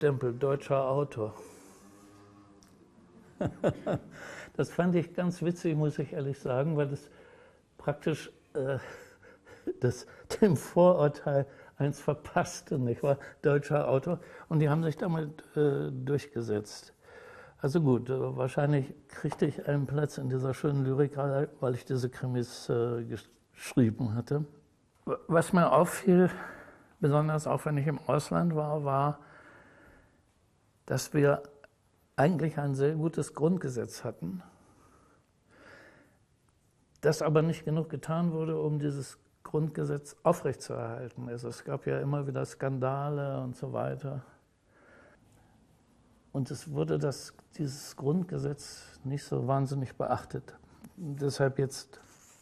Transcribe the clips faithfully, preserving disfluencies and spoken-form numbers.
Stempel deutscher Autor. Das fand ich ganz witzig, muss ich ehrlich sagen, weil das praktisch äh, das, dem Vorurteil eins verpasste, nicht wahr? Deutscher Autor. Und die haben sich damit äh, durchgesetzt. Also gut, äh, wahrscheinlich kriegte ich einen Platz in dieser schönen Lyrik, weil ich diese Krimis äh, geschrieben hatte. Was mir auffiel, besonders auch wenn ich im Ausland war, war, dass wir eigentlich ein sehr gutes Grundgesetz hatten, das aber nicht genug getan wurde, um dieses Grundgesetz aufrechtzuerhalten. Also es gab ja immer wieder Skandale und so weiter. Und es wurde das, dieses Grundgesetz nicht so wahnsinnig beachtet. Deshalb jetzt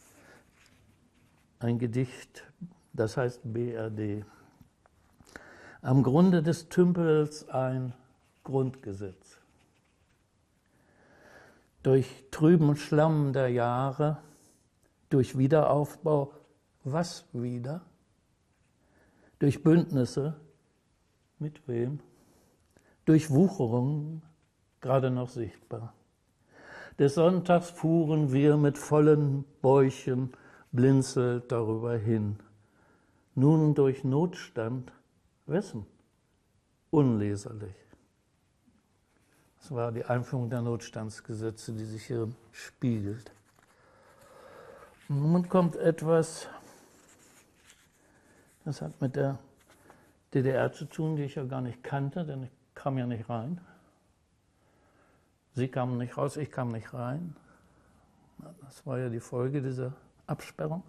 ein Gedicht, das heißt B R D. Am Grunde des Tümpels ein Grundgesetz. Durch trüben Schlamm der Jahre, durch Wiederaufbau, was wieder? Durch Bündnisse, mit wem? Durch Wucherung, gerade noch sichtbar. Des Sonntags fuhren wir mit vollen Bäuchen blinzelt darüber hin. Nun durch Notstand, wessen? Unleserlich. Das war die Einführung der Notstandsgesetze, die sich hier spiegelt. Nun kommt etwas, das hat mit der D D R zu tun, die ich ja gar nicht kannte, denn ich kam ja nicht rein. Sie kamen nicht raus, ich kam nicht rein. Das war ja die Folge dieser Absperrung.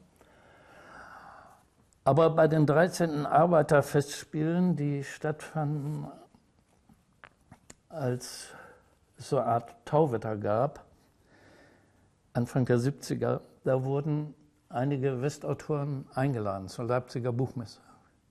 Aber bei den dreizehnten Arbeiterfestspielen, die stattfanden, als es so eine Art Tauwetter gab, Anfang der siebziger, da wurden einige Westautoren eingeladen zur Leipziger Buchmesse.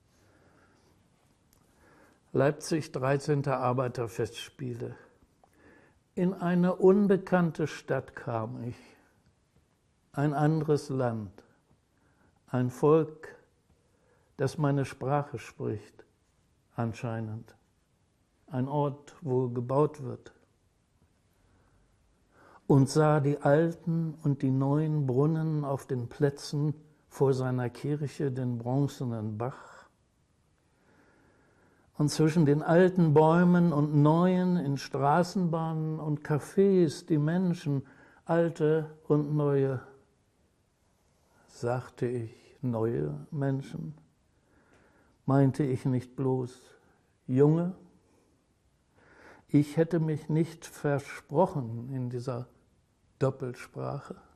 Leipzig, dreizehnte Arbeiterfestspiele. In eine unbekannte Stadt kam ich, ein anderes Land, ein Volk, das meine Sprache spricht, anscheinend. Ein Ort, wo gebaut wird. Und sah die alten und die neuen Brunnen auf den Plätzen vor seiner Kirche, den bronzenen Bach. Und zwischen den alten Bäumen und neuen in Straßenbahnen und Cafés die Menschen, alte und neue. Sagte ich neue Menschen? Meinte ich nicht bloß junge? Ich hätte mich nicht versprochen in dieser Doppelsprache.